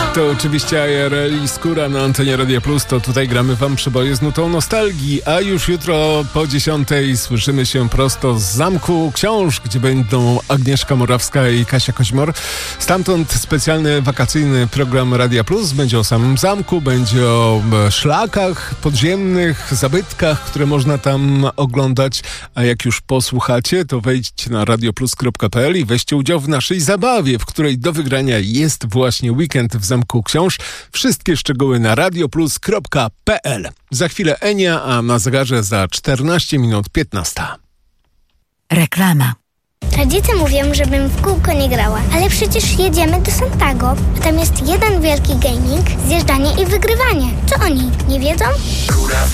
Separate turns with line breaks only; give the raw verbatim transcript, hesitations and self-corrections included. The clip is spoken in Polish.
To oczywiście I R L i Skóra na antenie Radia Plus. To tutaj gramy wam przyboje z nutą nostalgii, a już jutro po dziesiątej słyszymy się prosto z Zamku Książ, gdzie będą Agnieszka Morawska i Kasia Koźmor. Stamtąd specjalny wakacyjny program Radia Plus. Będzie o samym zamku, będzie o szlakach podziemnych, zabytkach, które można tam oglądać, a jak już posłuchacie, to wejdźcie na radioplus kropka p l i weźcie udział w naszej zabawie, w której do wygrania jest właśnie weekend w Zamku Książ. Wszystkie szczegóły na radioplus kropka p l. Za chwilę Enia, a na zegarze za czternaście minut piętnaście.
Reklama.
Rodzice mówią, żebym w kółko nie grała, ale przecież jedziemy do Santago, a tam jest jeden wielki gaming, zjeżdżanie i wygrywanie. Co oni nie wiedzą?